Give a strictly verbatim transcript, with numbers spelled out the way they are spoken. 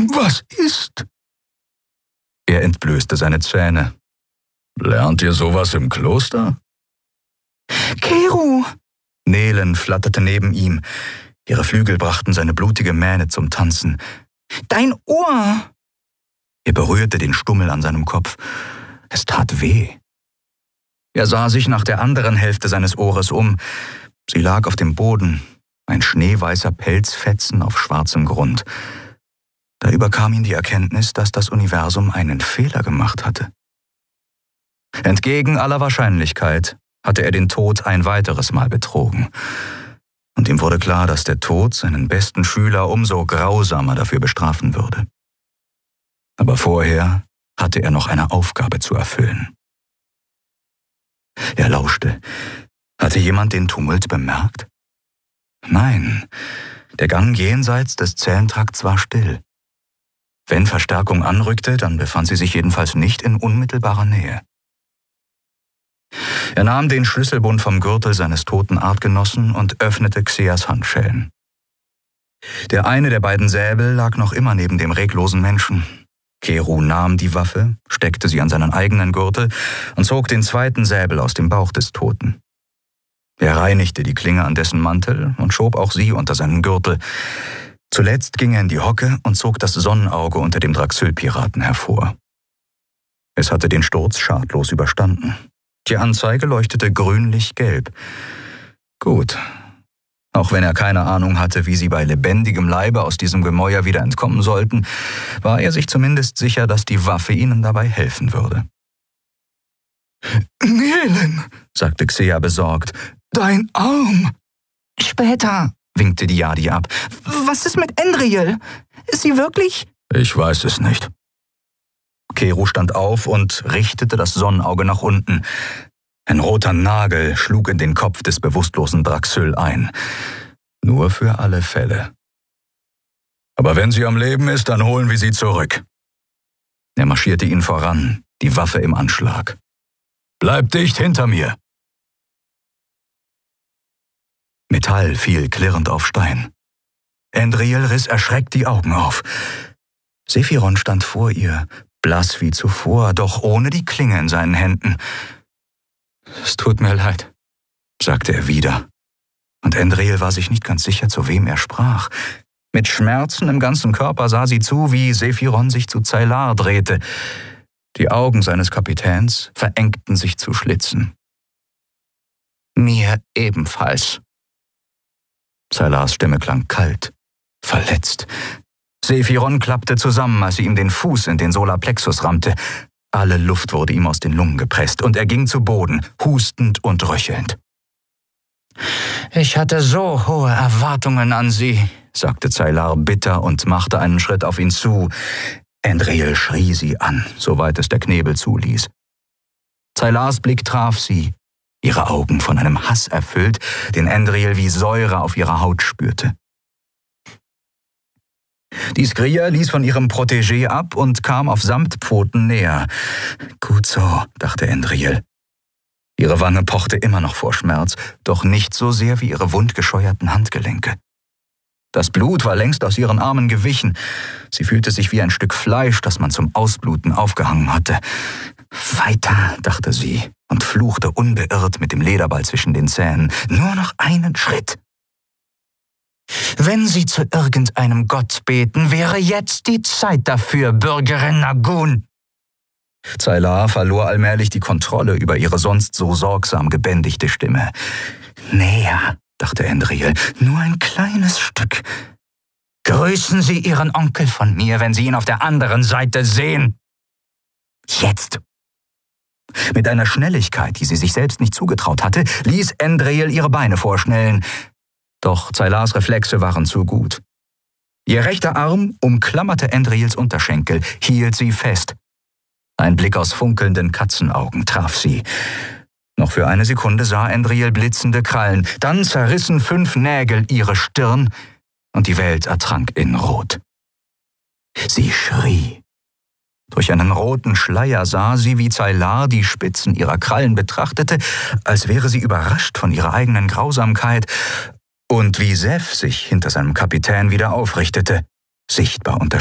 Was ist? Er entblößte seine Zähne. »Lernt ihr sowas im Kloster?« »Keru!« Nelen flatterte neben ihm. Ihre Flügel brachten seine blutige Mähne zum Tanzen. »Dein Ohr!« Er berührte den Stummel an seinem Kopf. Es tat weh. Er sah sich nach der anderen Hälfte seines Ohres um. Sie lag auf dem Boden, ein schneeweißer Pelzfetzen auf schwarzem Grund. Da überkam ihn die Erkenntnis, dass das Universum einen Fehler gemacht hatte. Entgegen aller Wahrscheinlichkeit hatte er den Tod ein weiteres Mal betrogen. Und ihm wurde klar, dass der Tod seinen besten Schüler umso grausamer dafür bestrafen würde. Aber vorher hatte er noch eine Aufgabe zu erfüllen. Er lauschte. Hatte jemand den Tumult bemerkt? Nein, der Gang jenseits des Zellentrakts war still. Wenn Verstärkung anrückte, dann befand sie sich jedenfalls nicht in unmittelbarer Nähe. Er nahm den Schlüsselbund vom Gürtel seines toten Artgenossen und öffnete Xeas Handschellen. Der eine der beiden Säbel lag noch immer neben dem reglosen Menschen. Keru nahm die Waffe, steckte sie an seinen eigenen Gürtel und zog den zweiten Säbel aus dem Bauch des Toten. Er reinigte die Klinge an dessen Mantel und schob auch sie unter seinen Gürtel. Zuletzt ging er in die Hocke und zog das Sonnenauge unter dem Draxylpiraten hervor. Es hatte den Sturz schadlos überstanden. Die Anzeige leuchtete grünlich-gelb. Gut. Auch wenn er keine Ahnung hatte, wie sie bei lebendigem Leibe aus diesem Gemäuer wieder entkommen sollten, war er sich zumindest sicher, dass die Waffe ihnen dabei helfen würde. »Nelen«, sagte Xea besorgt, »dein Arm!« »Später«, winkte die Yadi ab. »Was ist mit Endriel? Ist sie wirklich?« »Ich weiß es nicht.« Keru stand auf und richtete das Sonnenauge nach unten. Ein roter Nagel schlug in den Kopf des bewusstlosen Draxyl ein. Nur für alle Fälle. »Aber wenn sie am Leben ist, dann holen wir sie zurück.« Er marschierte ihn voran, die Waffe im Anschlag. »Bleib dicht hinter mir!« Metall fiel klirrend auf Stein. Endriel riss erschreckt die Augen auf. Sephiron stand vor ihr, blass wie zuvor, doch ohne die Klinge in seinen Händen. »Es tut mir leid«, sagte er wieder. Und Endriel war sich nicht ganz sicher, zu wem er sprach. Mit Schmerzen im ganzen Körper sah sie zu, wie Sephiron sich zu Zaylar drehte. Die Augen seines Kapitäns verengten sich zu Schlitzen. »Mir ebenfalls.« Zaylars Stimme klang kalt, verletzt. Sephiron klappte zusammen, als sie ihm den Fuß in den Solarplexus rammte. Alle Luft wurde ihm aus den Lungen gepresst und er ging zu Boden, hustend und röchelnd. »Ich hatte so hohe Erwartungen an Sie«, sagte Zaylar bitter und machte einen Schritt auf ihn zu. Endriel schrie sie an, soweit es der Knebel zuließ. Zaylars Blick traf sie, ihre Augen von einem Hass erfüllt, den Endriel wie Säure auf ihrer Haut spürte. Die Skria ließ von ihrem Protégé ab und kam auf Samtpfoten näher. Gut so, dachte Endriel. Ihre Wange pochte immer noch vor Schmerz, doch nicht so sehr wie ihre wundgescheuerten Handgelenke. Das Blut war längst aus ihren Armen gewichen. Sie fühlte sich wie ein Stück Fleisch, das man zum Ausbluten aufgehangen hatte. Weiter, dachte sie und fluchte unbeirrt mit dem Lederball zwischen den Zähnen. Nur noch einen Schritt. »Wenn Sie zu irgendeinem Gott beten, wäre jetzt die Zeit dafür, Bürgerin Nagun.« Zaylar verlor allmählich die Kontrolle über ihre sonst so sorgsam gebändigte Stimme. »Näher«, dachte Endriel, »nur ein kleines Stück. Grüßen Sie Ihren Onkel von mir, wenn Sie ihn auf der anderen Seite sehen. Jetzt!« Mit einer Schnelligkeit, die sie sich selbst nicht zugetraut hatte, ließ Endriel ihre Beine vorschnellen. Doch Zaylars Reflexe waren zu gut. Ihr rechter Arm umklammerte Endriels Unterschenkel, hielt sie fest. Ein Blick aus funkelnden Katzenaugen traf sie. Noch für eine Sekunde sah Endriel blitzende Krallen, dann zerrissen fünf Nägel ihre Stirn und die Welt ertrank in Rot. Sie schrie. Durch einen roten Schleier sah sie, wie Zaylar die Spitzen ihrer Krallen betrachtete, als wäre sie überrascht von ihrer eigenen Grausamkeit, und wie Seth sich hinter seinem Kapitän wieder aufrichtete, sichtbar unter